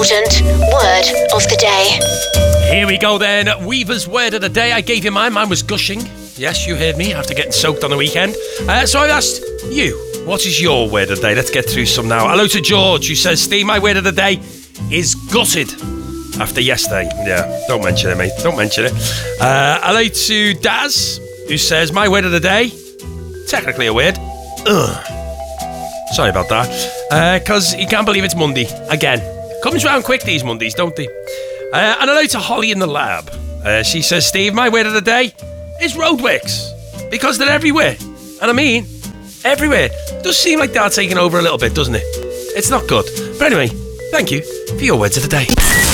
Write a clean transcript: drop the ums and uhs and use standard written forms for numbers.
important word of the day. Here we go then. Weaver's word of the day. I gave you mine. Mine was gushing. Yes, you heard me after getting soaked on the weekend. So I asked you, what is your word of the day? Let's get through some now. Hello to George, who says, Steve, my word of the day is gutted. After yesterday. Yeah, don't mention it, mate. Don't mention it. Hello to Daz, who says, my word of the day, technically a word. Ugh. Sorry about that. Because he can't believe it's Monday. Again. Comes round quick these Mondays, don't they? And hello to Holly in the lab. She says, Steve, my word of the day is roadworks. Because they're everywhere. And I mean, everywhere. It does seem like they're taking over a little bit, doesn't it? It's not good. But anyway, thank you for your words of the day.